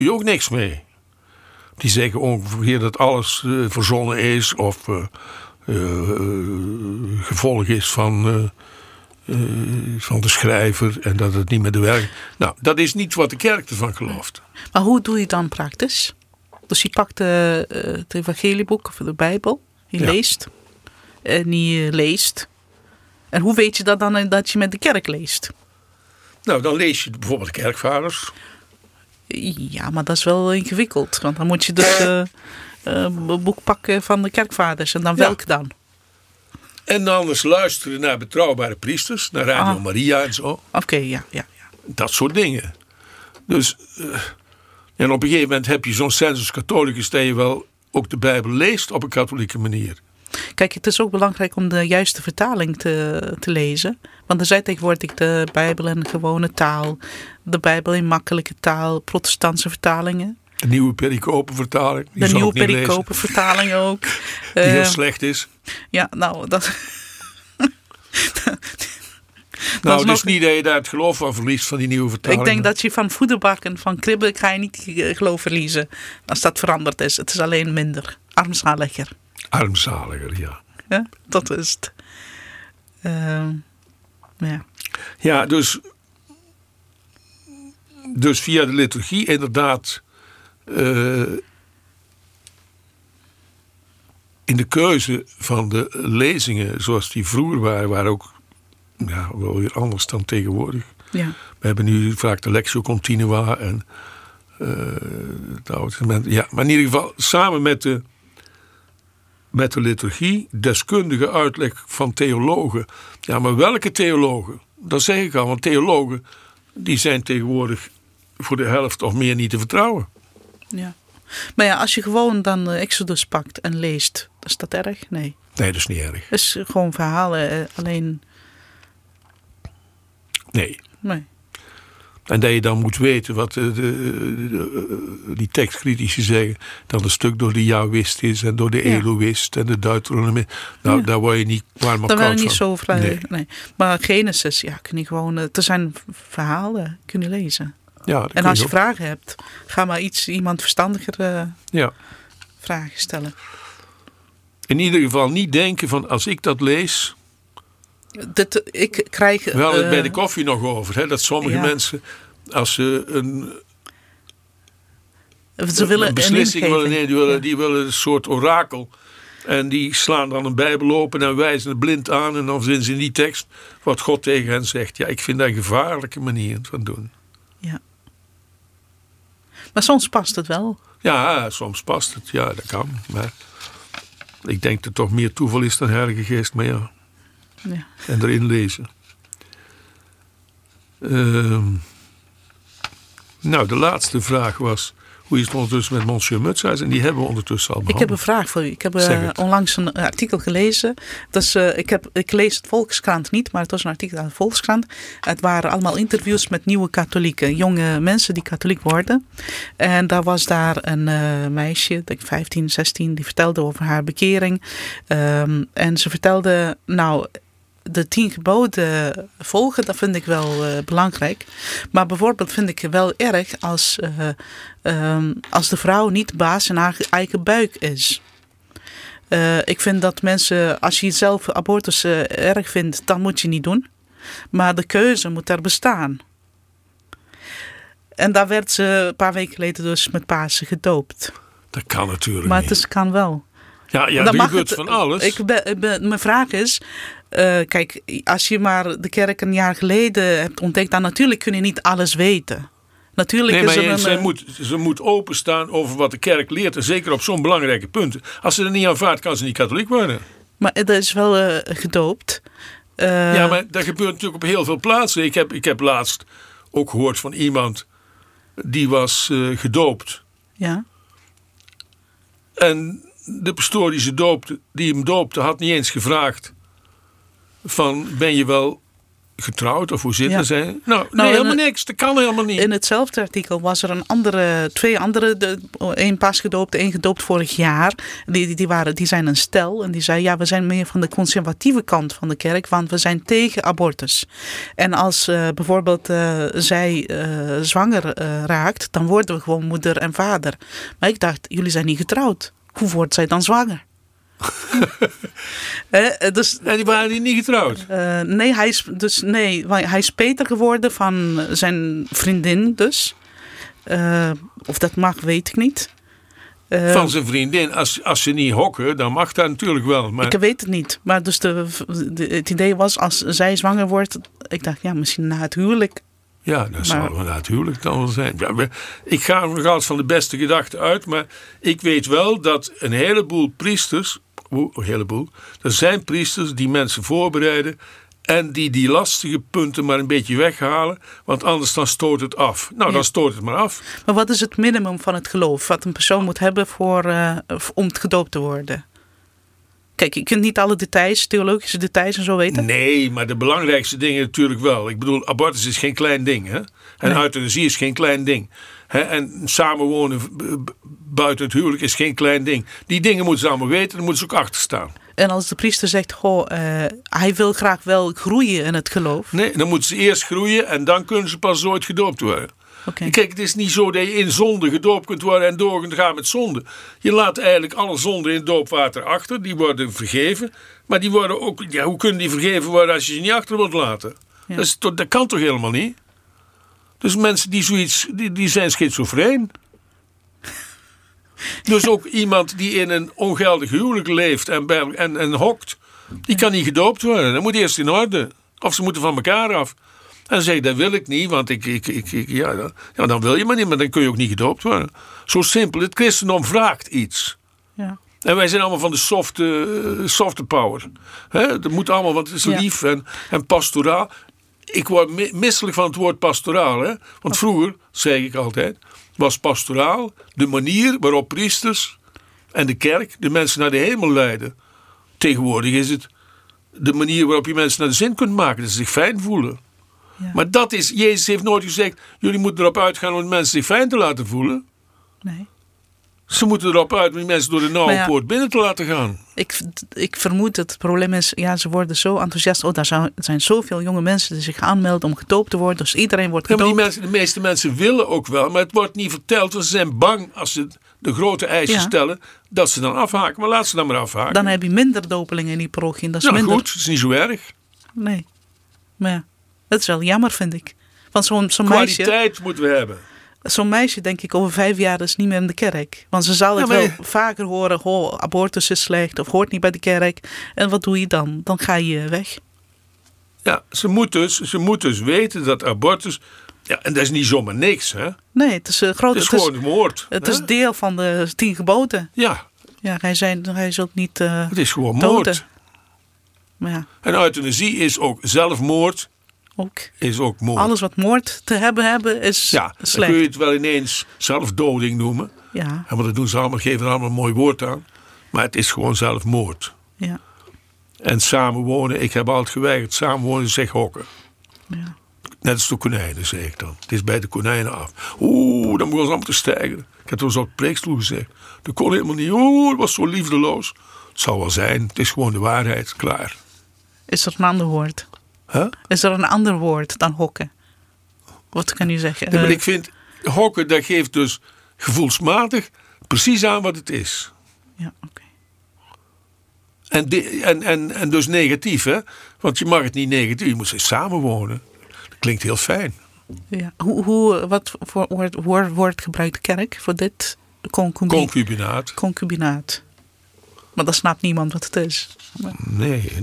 je ook niks mee. Die zeggen ongeveer dat alles verzonnen is of gevolg is van de schrijver en dat het niet meer de werk. Nou, dat is niet wat de kerk ervan gelooft. Maar hoe doe je het dan praktisch? Dus je pakt het evangelieboek of de Bijbel, je leest en je leest. En hoe weet je dat dan dat je met de kerk leest? Nou, dan lees je bijvoorbeeld de kerkvaders. Ja, maar dat is wel ingewikkeld. Want dan moet je dus een boek pakken van de kerkvaders. En dan welk dan? En dan eens luisteren naar betrouwbare priesters. Naar Radio Maria en zo. Oké, ja. Dat soort dingen. Dus, en op een gegeven moment heb je zo'n sensus catholicus dat je wel ook de Bijbel leest op een katholieke manier. Kijk, het is ook belangrijk om de juiste vertaling te lezen. Want er zijn tegenwoordig de Bijbel in gewone taal. De Bijbel in makkelijke taal. Protestantse vertalingen. De nieuwe pericopenvertaling. De nieuwe pericopenvertaling ook. Die heel slecht is. Ja, nou, dat... Nou, dus niet dat je daar het geloof van verliest van die nieuwe vertaling. Ik denk dat je van voederbak en van kribben ga je niet geloof verliezen. Als dat veranderd is. Het is alleen minder. Armzaliger. Armzaliger, ja. Ja, dat is het. Ja. Ja, dus via de liturgie inderdaad in de keuze van de lezingen zoals die vroeger waren ook wel weer anders dan tegenwoordig. Ja. We hebben nu vaak de Lectio Continua en het Oude Testament. Ja, maar in ieder geval samen met de liturgie, deskundige uitleg van theologen. Ja, maar welke theologen? Dat zeg ik al, want theologen die zijn tegenwoordig voor de helft of meer niet te vertrouwen. Ja. Maar ja, als je gewoon dan Exodus pakt en leest, is dat erg? Nee. Nee, dat is niet erg. Het is gewoon verhalen, alleen... Nee. En dat je dan moet weten wat die tekstcritici zeggen. Dat een stuk door de Jahwist is en door de Elohist en de Deuteronomie. Nou, daar word je niet warm op koud van. Daar ben je niet zo vrij. Nee. Maar Genesis, kun je gewoon... Er zijn verhalen, kun je lezen. Ja, en als je vragen hebt, ga maar iemand verstandiger vragen stellen. In ieder geval niet denken van als ik dat lees... Ik krijg... We hadden het bij de koffie nog over. Hè, dat sommige mensen, als ze een beslissing willen nemen, die willen een soort orakel. En die slaan dan een Bijbel open en wijzen het blind aan. En dan vinden ze in die tekst wat God tegen hen zegt. Ja, ik vind dat een gevaarlijke manier van doen. Ja. Maar soms past het wel. Ja, soms past het. Ja, dat kan. Maar ik denk dat het toch meer toeval is dan Heilige Geest. Maar ja. En erin lezen. Nou, de laatste vraag was... Hoe is het ondertussen met Monsieur Mutshuis? En die hebben we ondertussen al behandeld. Ik heb een vraag voor u. Ik heb onlangs een artikel gelezen. Dus, ik lees het Volkskrant niet, maar het was een artikel uit de Volkskrant. Het waren allemaal interviews met nieuwe katholieken. Jonge mensen die katholiek worden. En daar was daar een meisje, denk 15, 16, die vertelde over haar bekering. En ze vertelde, de 10 geboden volgen, dat vind ik wel belangrijk. Maar bijvoorbeeld vind ik wel erg als de vrouw niet baas in haar eigen buik is. Ik vind dat mensen, als je zelf abortus erg vindt, dan moet je niet doen. Maar de keuze moet er bestaan. En daar werd ze een paar weken geleden dus met Pasen gedoopt. Dat kan natuurlijk maar niet. Maar het kan wel. Ja, er gebeurt van alles. Mijn vraag is... kijk, als je maar de kerk een jaar geleden hebt ontdekt... dan natuurlijk kun je niet alles weten. Natuurlijk ze moet openstaan over wat de kerk leert. En zeker op zo'n belangrijke punten. Als ze er niet aanvaardt, kan ze niet katholiek worden. Maar dat is wel gedoopt. Ja, maar dat gebeurt natuurlijk op heel veel plaatsen. Ik heb laatst ook gehoord van iemand... die was gedoopt. Ja. En de pastoor die hem doopte... had niet eens gevraagd... van ben je wel getrouwd of hoe zitten zij? Nou, helemaal niks. Dat kan helemaal niet. In hetzelfde artikel was er twee andere, één pas gedoopt, één gedoopt vorig jaar. Die zijn een stel en die zei, ja, we zijn meer van de conservatieve kant van de kerk, want we zijn tegen abortus. En als bijvoorbeeld zij zwanger raakt, dan worden we gewoon moeder en vader. Maar ik dacht, jullie zijn niet getrouwd. Hoe wordt zij dan zwanger? Dus, en die waren niet getrouwd? Hij is beter geworden van zijn vriendin dus. Of dat mag, weet ik niet. Van zijn vriendin, als ze niet hokken, dan mag dat natuurlijk wel. Maar... Ik weet het niet. Maar dus het idee was, als zij zwanger wordt, ik dacht, ja, misschien na het huwelijk. Ja, dat zal wel natuurlijk dan wel zijn. Ja, ik ga er nog altijd van de beste gedachten uit, maar ik weet wel dat een heleboel priesters, er zijn priesters die mensen voorbereiden en die lastige punten maar een beetje weghalen, want anders dan stoot het af. Nou, dan stoot het maar af. Maar wat is het minimum van het geloof wat een persoon moet hebben om gedoopt te worden? Kijk, je kunt niet alle details, theologische details en zo weten. Nee, maar de belangrijkste dingen natuurlijk wel. Ik bedoel, abortus is geen klein ding. Hè? En euthanasie is geen klein ding. Hè? En samenwonen buiten het huwelijk is geen klein ding. Die dingen moeten ze allemaal weten, daar moeten ze ook achter staan. En als de priester zegt, hij wil graag wel groeien in het geloof. Nee, dan moeten ze eerst groeien en dan kunnen ze pas ooit gedoopt worden. Okay. Kijk, het is niet zo dat je in zonde gedoopt kunt worden en door kunt gaan met zonde. Je laat eigenlijk alle zonden in het doopwater achter. Die worden vergeven. Maar die worden ook... Ja, hoe kunnen die vergeven worden als je ze niet achter wilt laten? Ja. Dat kan toch helemaal niet? Dus mensen die zoiets... Die zijn schizofreen. Dus ook iemand die in een ongeldig huwelijk leeft en hokt... Die kan niet gedoopt worden. Dat moet eerst in orde. Of ze moeten van elkaar af. En dan zeg ik, dat wil ik niet, want dan wil je maar niet, maar dan kun je ook niet gedoopt worden. Zo simpel, het christendom vraagt iets. Ja. En wij zijn allemaal van de softe power. Dat moet allemaal, want het is lief en pastoraal. Ik word misselijk van het woord pastoraal. Hè? Want vroeger, zeg ik altijd, was pastoraal de manier waarop priesters en de kerk de mensen naar de hemel leiden. Tegenwoordig is het de manier waarop je mensen naar de zin kunt maken, dat ze zich fijn voelen. Ja. Maar Jezus heeft nooit gezegd, jullie moeten erop uitgaan om mensen zich fijn te laten voelen. Nee. Ze moeten erop uit om die mensen door de nauwe poort binnen te laten gaan. Ik vermoed dat het probleem is, ze worden zo enthousiast. Er zijn zoveel jonge mensen die zich aanmelden om gedoopt te worden. Dus iedereen wordt gedoopt. Ja, maar de meeste mensen willen ook wel, maar het wordt niet verteld. Want ze zijn bang als ze de grote eisen stellen, dat ze dan afhaken. Maar laat ze dan maar afhaken. Dan heb je minder dopelingen in die parochie. Dat is minder. Goed, dat is niet zo erg. Nee, maar ja. Dat is wel jammer, vind ik. Want zo'n kwaliteit meisje, moeten we hebben. Zo'n meisje, denk ik, over 5 jaar is niet meer in de kerk. Want ze zal het wel vaker horen. Abortus is slecht of hoort niet bij de kerk. En wat doe je dan? Dan ga je weg. Ja, ze moet dus weten dat abortus... Ja, en dat is niet zomaar niks, hè? Nee, het is groot. Het is gewoon moord. Het is deel van de 10 geboden. Ja. Ja, hij zult niet het is gewoon doden. Moord. Maar ja. En euthanasie is ook zelfmoord. Is ook moord. Alles wat moord te hebben is slecht. Dan kun je het wel ineens zelfdoding noemen. Ja. Want dat doen ze allemaal, geven er allemaal een mooi woord aan. Maar het is gewoon zelfmoord. Ja. En samenwonen, ik heb altijd geweigerd. Samenwonen zeg hokken. Ja. Net als de konijnen, zeg ik dan. Het is bij de konijnen af. Dan begon ze allemaal te stijgen. Ik heb toen zo op de preekstoel gezegd. Dat kon helemaal niet. Het was zo liefdeloos. Het zal wel zijn. Het is gewoon de waarheid. Klaar. Is er een ander woord? Huh? Is er een ander woord dan hokken? Wat kan u zeggen? Nee, maar ik vind, hokken, dat geeft dus gevoelsmatig precies aan wat het is. Ja, oké. En dus negatief, hè? Want je mag het niet negatief, je moet ze samenwonen. Dat klinkt heel fijn. Ja. Wat voor woord gebruikt de kerk voor dit? Concubinaat. Concubinaat. Maar dat snapt niemand wat het is. Maar... Nee.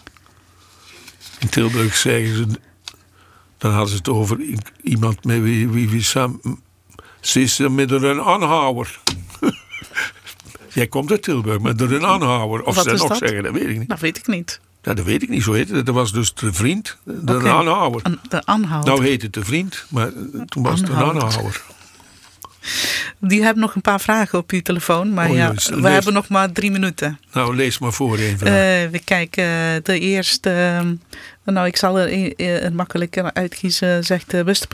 In Tilburg zeggen ze, dan hadden ze het over iemand met wie samen, ze is met een aanhouwer. Jij komt uit Tilburg, met een aanhouwer. Of ze nog zeggen, dat weet ik niet. Dat weet ik niet. Ja, dat weet ik niet, zo heet het. Dat was dus de vriend, de aanhouwer. De aanhouwer. Nou heet het de vriend, maar toen was het een aanhouwer. Die hebben nog een paar vragen op uw telefoon. Maar we hebben nog maar 3 minuten. Nou, lees maar voor één vraag. We kijken de eerste. Ik zal er makkelijker uitkiezen. Zegt beste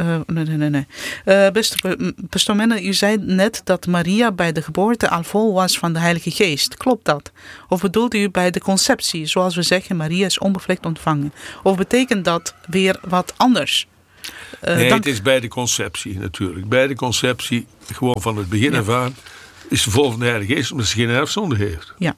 pastoor Menne, u zei net dat Maria bij de geboorte al vol was van de Heilige Geest. Klopt dat? Of bedoelt u bij de conceptie? Zoals we zeggen, Maria is onbevlekt ontvangen. Of betekent dat weer wat anders? Het is bij de conceptie natuurlijk. Bij de conceptie, gewoon van het begin af aan, is ze vol van de Heilige Geest, omdat ze geen erfzonde heeft. Ja.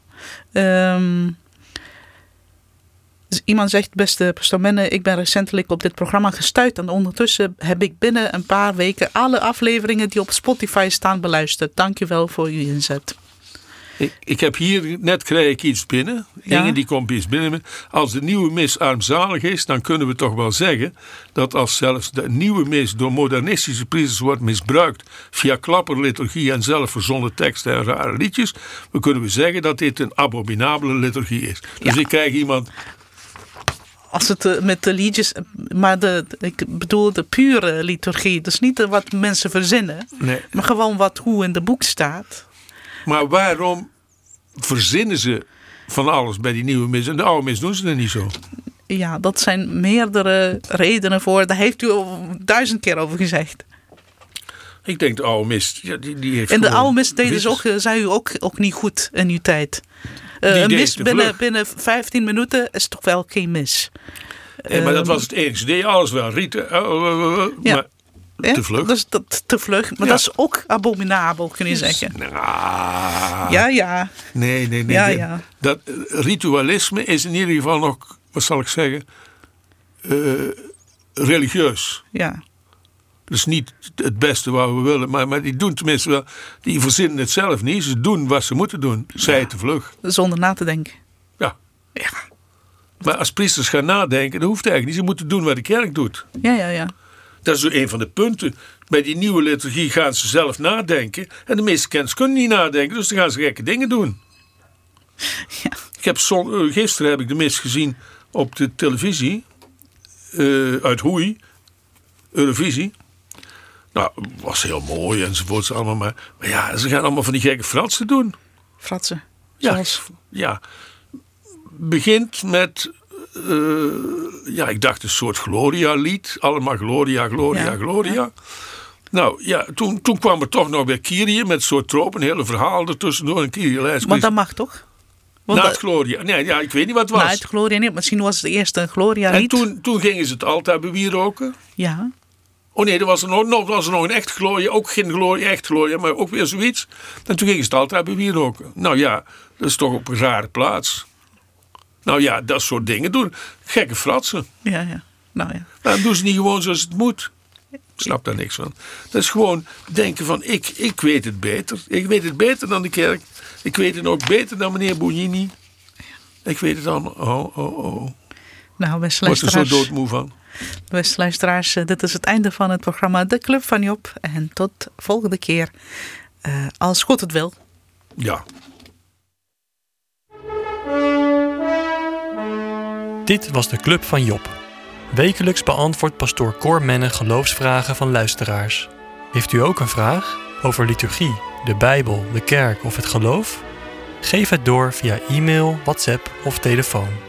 Dus iemand zegt, beste pastoor Menne, ik ben recentelijk op dit programma gestuurd en ondertussen heb ik binnen een paar weken alle afleveringen die op Spotify staan beluisterd. Dank u wel voor uw inzet. Ik heb hier, net krijg ik iets binnen. Inge die komt iets binnen. Als de nieuwe mis armzalig is, dan kunnen we toch wel zeggen dat als zelfs de nieuwe mis door modernistische priesters wordt misbruikt via klapperliturgie en zelfverzonnen teksten en rare liedjes, dan kunnen we zeggen dat dit een abominabele liturgie is. Dus ik krijg iemand... Als het met de liedjes, maar ik bedoel de pure liturgie, dus niet wat mensen verzinnen, maar gewoon hoe in de boek staat. Maar waarom verzinnen ze van alles bij die nieuwe mis en de oude mis doen ze er niet zo? Ja, dat zijn meerdere redenen voor. Daar heeft u 1000 keer over gezegd. Ik denk de oude mis, die heeft. En de oude mis deden ze ook, zei u ook niet goed in uw tijd. Een mis binnen 15 minuten is toch wel geen mis. Maar dat was het enige. Ze deden alles wel. Rieten. Maar te vlug. Dus te vlug. Maar dat is ook abominabel, kun je zeggen. Ja. Nee. Ja. Dat ritualisme is in ieder geval nog, wat zal ik zeggen, religieus. Ja. Dat is niet het beste wat we willen. Maar die doen tenminste wel. Die verzinnen het zelf niet. Ze doen wat ze moeten doen. Zij te vlug. Zonder na te denken. Ja. Maar als priesters gaan nadenken, dat hoeft eigenlijk niet. Ze moeten doen wat de kerk doet. Ja. Dat is een van de punten. Bij die nieuwe liturgie gaan ze zelf nadenken. En de meeste kenners kunnen niet nadenken. Dus dan gaan ze gekke dingen doen. Ja. Gisteren heb ik de mis gezien op de televisie. Uit Hoei. Eurovisie. Nou, was heel mooi enzovoorts allemaal. Maar ja, ze gaan allemaal van die gekke fratsen doen. Fratsen? Ja. Begint met... ik dacht een soort Gloria-lied. Allemaal Gloria. Nou ja, toen kwam er toch nog weer Kyrie met een soort tropen. Een hele verhaal ertussendoor. Een Kyrie-lijst. Maar dat mag toch? Na het Gloria. Nee, ja, ik weet niet wat het was. Na het Gloria niet. Misschien was het de eerste Gloria-lied. En toen gingen ze het altaar bewieroken. Ja. Oh nee, er was er nog een echt Gloria. Ook geen Gloria, echt Gloria, maar ook weer zoiets. En toen gingen ze het altaar bewieroken. Nou ja, dat is toch op een rare plaats. Nou ja, dat soort dingen doen. Gekke fratsen. Ja. Nou ja. Dan doen ze niet gewoon zoals het moet. Ik snap daar niks van. Dat is gewoon denken van, ik weet het beter. Ik weet het beter dan de kerk. Ik weet het ook beter dan meneer Bougnini. Ik weet het allemaal. Oh. Nou, beste luisteraars. Word er zo doodmoe van. Beste luisteraars, dit is het einde van het programma De Club van Job. En tot volgende keer. Als God het wil. Ja. Dit was de Club van Job. Wekelijks beantwoordt pastoor Cor Menne geloofsvragen van luisteraars. Heeft u ook een vraag over liturgie, de Bijbel, de kerk of het geloof? Geef het door via e-mail, WhatsApp of telefoon.